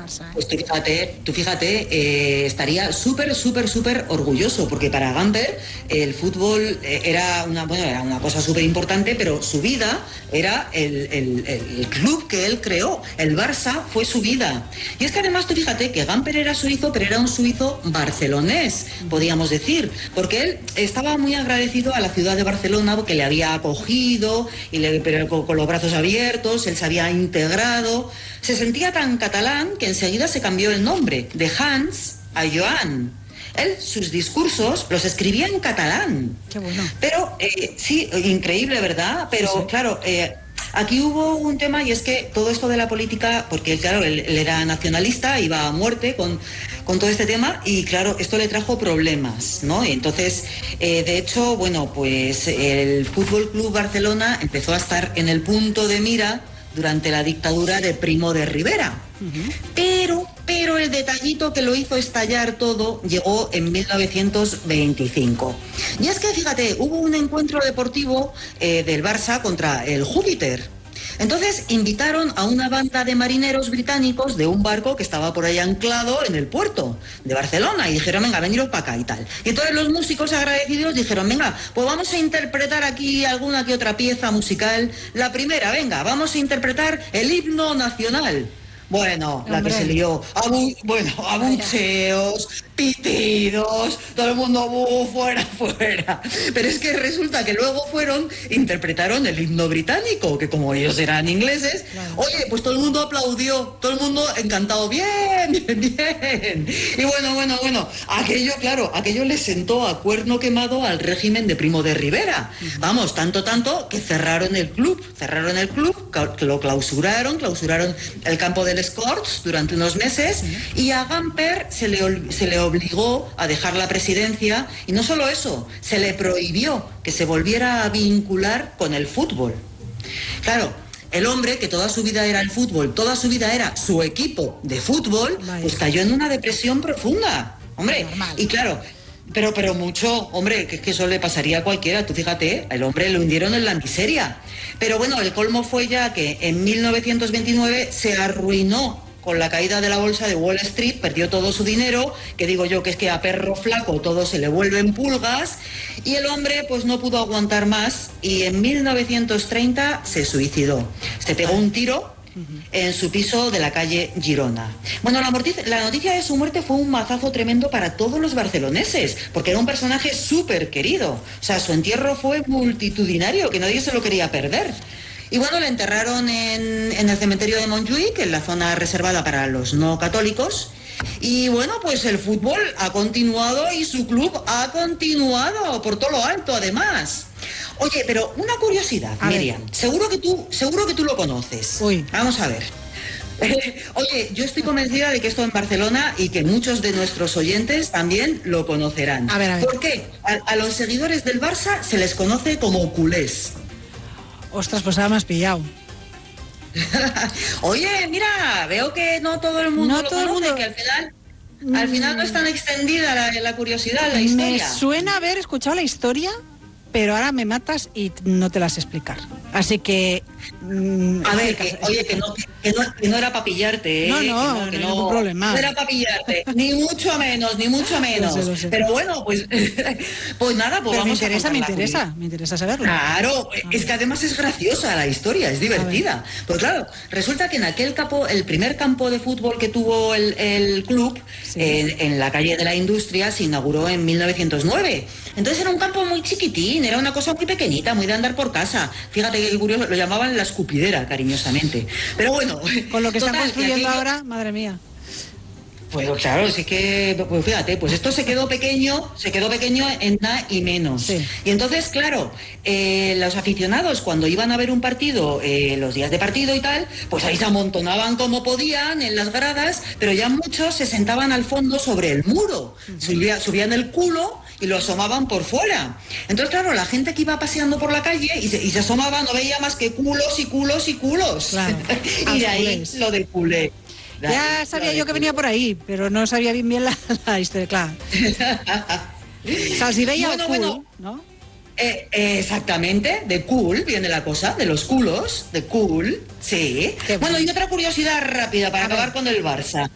Barça. Pues tú fíjate, estaría súper orgulloso, porque para Gamper el fútbol era una cosa súper importante, pero su vida era el club que él creó. El Barça fue su vida. Y es que además tú fíjate que Gamper era suizo, pero era un suizo barcelonés, podríamos decir, porque él estaba muy agradecido a la ciudad de Barcelona porque le había acogido, pero con los brazos abiertos, él se había integrado. Se sentía tan catalán que enseguida se cambió el nombre de Hans a Joan. Él sus discursos los escribía en catalán. Qué bueno. Pero sí, increíble, ¿verdad? Pero sí. Claro, aquí hubo un tema, y es que todo esto de la política, porque claro, él era nacionalista, iba a muerte con todo este tema, y claro, esto le trajo problemas, ¿no? Y entonces, de hecho, bueno, pues el Fútbol Club Barcelona empezó a estar en el punto de mira durante la dictadura de Primo de Rivera. Pero el detallito que lo hizo estallar todo llegó en 1925. Y es que, fíjate, hubo un encuentro deportivo del Barça contra el Júpiter. Entonces invitaron a una banda de marineros británicos de un barco que estaba por ahí anclado en el puerto de Barcelona, y dijeron, venga, veniros para acá y tal. Y entonces los músicos agradecidos dijeron, venga, pues vamos a interpretar aquí alguna que otra pieza musical. La primera, venga, vamos a interpretar el himno nacional. Bueno, la que se lió, abucheos, pitidos, todo el mundo, fuera. Pero es que resulta que luego interpretaron el himno británico, que como ellos eran ingleses, claro. Oye, pues todo el mundo aplaudió, todo el mundo encantado, bien. Y bueno, aquello le sentó a cuerno quemado al régimen de Primo de Rivera. Vamos, tanto que cerraron el club, lo clausuraron el campo del Escorts durante unos meses, y a Gamper se le obligó a dejar la presidencia, y no solo eso, se le prohibió que se volviera a vincular con el fútbol. Claro, el hombre, que toda su vida era el fútbol, toda su vida era su equipo de fútbol, pues cayó en una depresión profunda, hombre. Normal. Y claro, pero mucho, hombre, que eso le pasaría a cualquiera. Tú fíjate, el hombre lo hundieron en la miseria. Pero bueno, el colmo fue ya que en 1929 se arruinó con la caída de la bolsa de Wall Street, perdió todo su dinero, que digo yo que es que a perro flaco todo se le vuelven pulgas, y el hombre pues no pudo aguantar más, y en 1930 se suicidó. Se pegó un tiro en su piso de la calle Girona. Bueno, la noticia de su muerte fue un mazazo tremendo para todos los barceloneses, porque era un personaje súper querido. O sea, su entierro fue multitudinario, que nadie se lo quería perder. Y bueno, le enterraron en el cementerio de Montjuïc, en la zona reservada para los no católicos. Y bueno, pues el fútbol ha continuado, y su club ha continuado por todo lo alto, además. Oye, pero una curiosidad, Miriam, seguro que tú lo conoces. Uy. Vamos a ver. Oye, yo estoy convencida de que esto en Barcelona, y que muchos de nuestros oyentes también lo conocerán. A ver. ¿Por qué? A los seguidores del Barça se les conoce como culés. Ostras, pues ahora me has pillado. Oye, mira, veo que no todo el mundo lo conoce, que al final no es tan extendida la curiosidad, la historia. Me suena haber escuchado la historia, pero ahora me matas y no te la sé explicar. Así que... a ver, que no era para pillarte, ¿eh? No hay ningún problema. No era para pillarte, ni mucho menos. Lo sé. Pero bueno, pues nada, pues pero vamos me interesa saberlo. Claro, es que además es graciosa la historia, es divertida. Pues claro, resulta que en aquel campo, el primer campo de fútbol que tuvo el club, sí, en la calle de la Industria, se inauguró en 1909. Entonces era un campo muy chiquitín, era una cosa muy pequeñita, muy de andar por casa. Fíjate que curioso, lo llamaban la escupidera, cariñosamente. Pero bueno, con lo que están construyendo ahora, madre mía. Pues claro, sí que, pues fíjate, pues esto se quedó pequeño en nada y menos. Sí. Y entonces, claro, los aficionados cuando iban a ver un partido, los días de partido y tal, pues ahí se amontonaban como podían en las gradas, pero ya muchos se sentaban al fondo sobre el muro, subían el culo y lo asomaban por fuera. Entonces, claro, la gente que iba paseando por la calle y se asomaba no veía más que culos y culos y culos. Claro. Y de ahí lo de culé. Ya sabía yo que venía por ahí, pero no sabía bien la historia, claro. O sea, si veía bueno, ¿no? Exactamente, de cool viene la cosa, de los culos, de cool, sí. Bueno, y otra curiosidad rápida para acabar con el Barça.